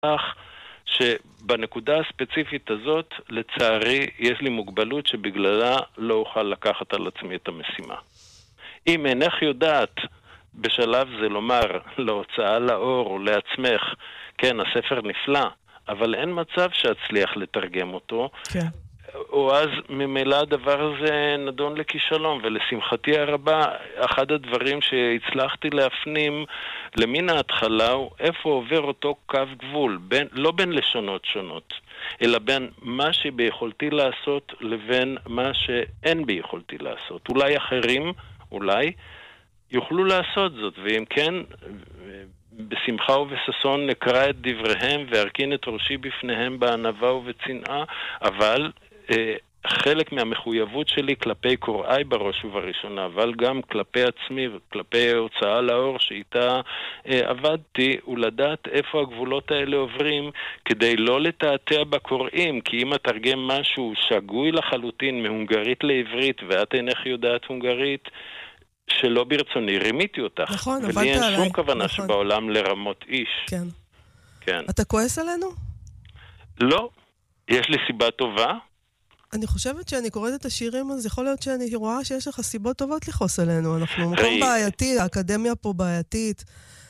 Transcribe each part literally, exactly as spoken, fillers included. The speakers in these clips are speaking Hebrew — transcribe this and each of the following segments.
שבנקודה הספציפית הזאת, לצערי, יש לי מוגבלות שבגללה לא אוכל לקחת על עצמי את המשימה. אם אינך יודעת בשלב זה לומר להוצאה לאור או לעצמך, כן, הספר נפלא, אבל אין מצב שאצליח לתרגם אותו, כן. או אז ממילא הדבר הזה נדון לכישלון, ולשמחתי הרבה, אחד הדברים שהצלחתי להפנים למין ההתחלה הוא איפה עובר אותו קו גבול, בין, לא בין לשונות שונות, אלא בין מה שביכולתי לעשות לבין מה שאין ביכולתי לעשות. אולי אחרים, אולי, יוכלו לעשות זאת, ואם כן, בשמחה ובששון נקרא את דבריהם וארכין את ראשי בפניהם בענווה ובצנעה, אבל אה, חלק מהמחויבות שלי כלפי קוראי בראש ובראשונה, אבל גם כלפי עצמי וכלפי הוצאה לאור שאיתה אה, עבדתי, ולדעת איפה הגבולות האלה עוברים, כדי לא לתעתע בקוראים, כי אם התרגם משהו שגוי לחלוטין מהונגרית לעברית, ואת אינך יודעת הונגרית, שלא ברצוני, רימיתי אותך. נכון, עבדת עליי. ולי אין שום כוונה נכון. שבעולם לרמות איש. כן. כן. אתה כועס עלינו? לא. יש לי סיבה טובה. אני חושבת שאני קוראת את השירים, אז יכול להיות שאני רואה שיש לך סיבות טובות לכעוס עלינו. אנחנו מקום בעייתי, האקדמיה פה בעייתית.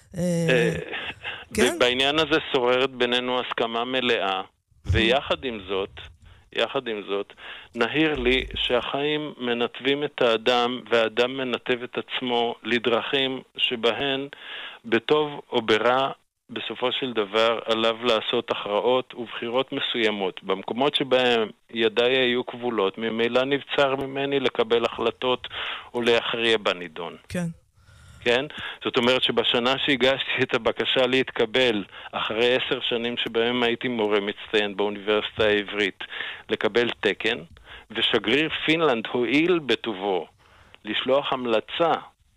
כן? בעניין הזה שוררת בינינו הסכמה מלאה, ויחד עם זאת, יחד עם זאת, נהיר לי שהחיים מנתבים את האדם, והאדם מנתב את עצמו לדרכים שבהן, בטוב או ברע, בסופו של דבר עליו לעשות הכרעות ובחירות מסוימות. במקומות שבהם ידיי היו כבולות, ממילא נבצר ממני לקבל החלטות או להכריע בנידון. כן. כן? זאת אומרת שבשנה שהגשתי את הבקשה להתקבל, אחרי עשר שנים שבהם הייתי מורה מצטיין באוניברסיטה העברית, לקבל תקן, ושגריר פינלנד הועיל בטובו לשלוח המלצה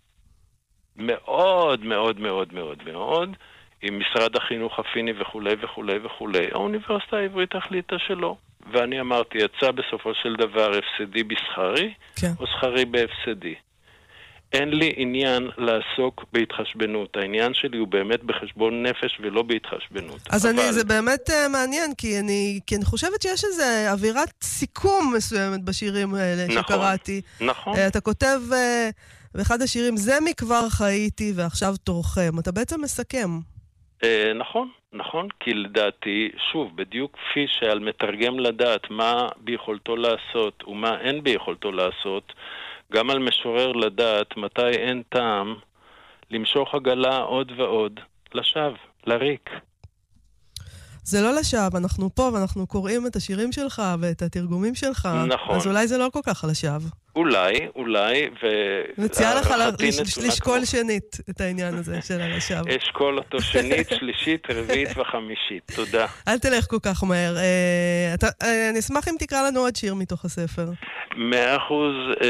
מאוד מאוד מאוד מאוד מאוד, עם משרד החינוך הפיני וכו' וכו' וכו'. האוניברסיטה העברית החליטה שלא. ואני אמרתי, יצא בסופו של דבר הפסדי בשכרי, כן. או שכרי בהפסדי. אין לי עניין לעסוק בהתחשבנות. העניין שלי הוא באמת בחשבון נפש ולא בהתחשבנות. אז אבל... אני, זה באמת uh, מעניין, כי אני, כי אני חושבת שיש איזו אווירת סיכום מסוימת בשירים האלה נכון, שקראתי. נכון. Uh, אתה כותב uh, באחד השירים, זה מכבר חייתי ועכשיו תורכם. אתה בעצם מסכם. Uh, נכון, נכון, כי לדעתי, שוב, בדיוק כפי שעל מתרגם לדעת מה ביכולתו לעשות ומה אין ביכולתו לעשות, גם על משורר לדעת מתי אין טעם למשוך עגלה עוד ועוד לשווא, לריק. זה לא לשווא, אנחנו פה ואנחנו קוראים את השירים שלך ואת התרגומים שלך. נכון. אז אולי זה לא כל כך לשווא. אולי, אולי, ו... מציעה לך לשקול שנית את העניין הזה של הלשווא. אשקול אותו שנית, שלישית, רביעית וחמישית. תודה. אל תלך כל כך מהר. אני אשמח אם תקרא לנו עוד שיר מתוך הספר. מאה אחוז,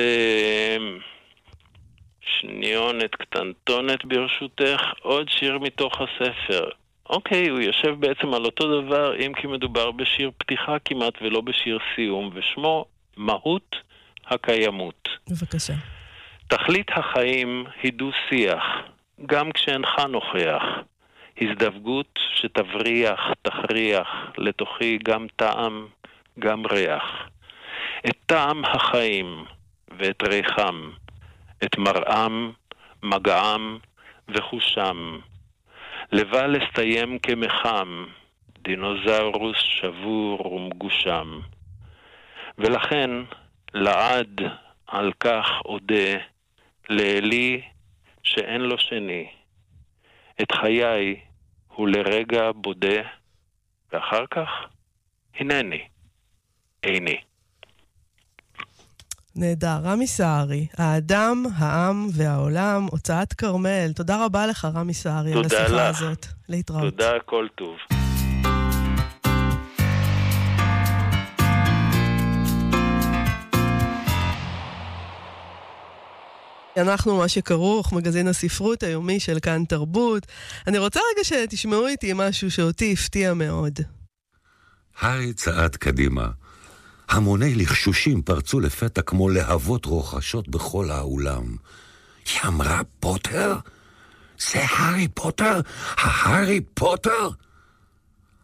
שניונת קטנטונת ברשותך, עוד שיר מתוך הספר. אוקיי, הוא יושב בעצם על אותו דבר, אם כי מדובר בשיר פתיחה כמעט ולא בשיר סיום, ושמו מהות הקיימות. בבקשה. תכלית החיים היא דו שיח, גם כשאינך נוכח. הזדווגות שתבריח, תכריח, לתוכי גם טעם, גם ריח. את טעם החיים ואת ריחם, את מראם, מגעם וחושם. לבל לסתיים כמחם, דינוזאורוס שבור ומגושם. ולכן, לעד על כך עודה, לאלי שאין לו שני. את חיי הוא לרגע בודה, ואחר כך, הנני, איני. נהדר, רמי סערי, האדם, העם והעולם, הוצאת כרמל. תודה רבה לך, רמי סערי, על השיחה הזאת. להתראות. תודה, כל טוב. אנחנו מה שכרוך, מגזין הספרות היומי של כאן תרבות. אני רוצה רגע שתשמעו איתי משהו שאותי הפתיע מאוד. היי צעד קדימה. המוני לחשושים פרצו לפתע כמו להבות רוחשות בכל האולם. היא אמרה פוטר? זה הארי פוטר? ההארי פוטר?